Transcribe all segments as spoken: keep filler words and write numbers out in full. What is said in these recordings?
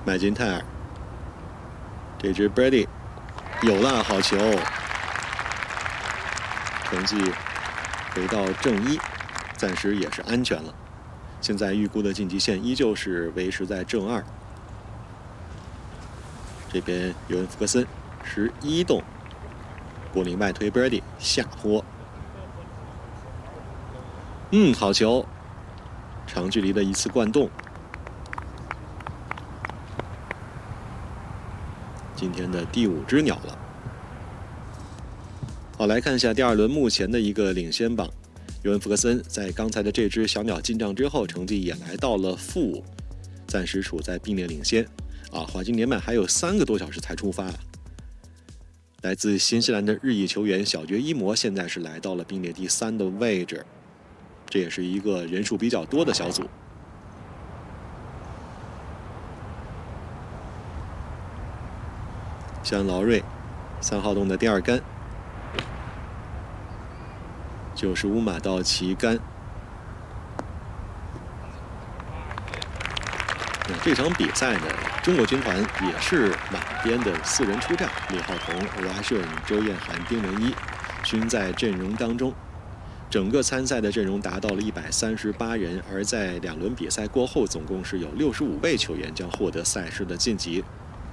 麦金泰尔，这支 birdie 有了，好球，成绩回到正一，暂时也是安全了。现在预估的晋级线依旧是维持在正二。这边尤文福克森十一洞，柏林外推 birdie 下坡，嗯，好球，长距离的一次灌洞。今天的第五只鸟了。好，来看一下第二轮目前的一个领先榜。尤文福克森在刚才的这只小鸟进账之后，成绩也来到了负五，暂时处在并列领先。啊，华金年满还有三个多小时才出发啊。来自新西兰的日裔球员小爵伊摩现在是来到了并列第三的位置，这也是一个人数比较多的小组。像劳瑞，三号洞的第二杆，九十五码到旗杆。那这场比赛呢，中国军团也是满编的四人出战，李浩彤、欧拉顺、周彦涵、丁文一均在阵容当中。整个参赛的阵容达到了一百三十八人，而在两轮比赛过后，总共是有六十五位球员将获得赛事的晋级。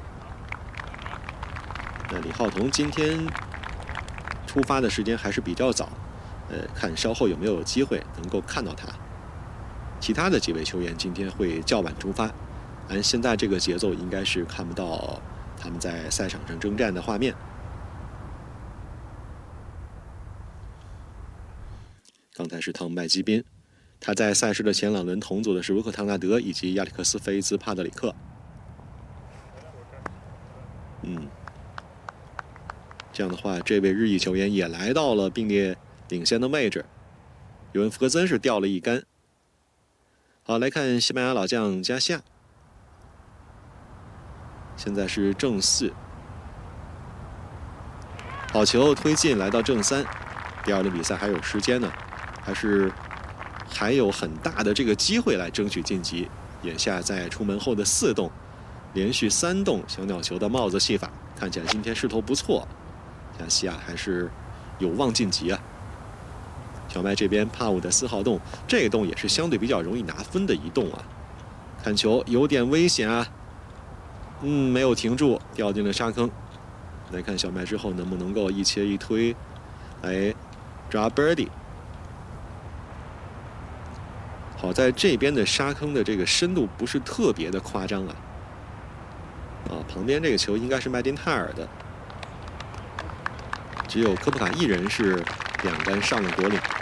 那李浩彤今天出发的时间还是比较早，呃，看稍后有没有机会能够看到他。其他的几位球员今天会较晚出发，按现在这个节奏，应该是看不到他们在赛场上征战的画面。刚才是汤姆麦基宾，他在赛事的前两轮同组的是罗克唐纳德以及亚历克斯菲兹帕德里克。嗯。这样的话，这位日裔球员也来到了并列领先的位置。尤文福克森是掉了一杆。好，来看西班牙老将加西亚，现在是正四，好球推进来到正三。第二轮比赛还有时间呢，还是还有很大的这个机会来争取晋级。眼下在出门后的四洞，连续三洞小鸟球的帽子戏法，看起来今天势头不错。加西亚还是有望晋级啊。小麦这边帕武的四号洞，这个洞也是相对比较容易拿分的一洞啊。看球有点危险啊，嗯，没有停住，掉进了沙坑。来看小麦之后能不能够一切一推来抓 birdie。好在这边的沙坑的这个深度不是特别的夸张啊。啊，旁边这个球应该是麦丁泰尔的。只有科普卡一人是两杆上了果岭。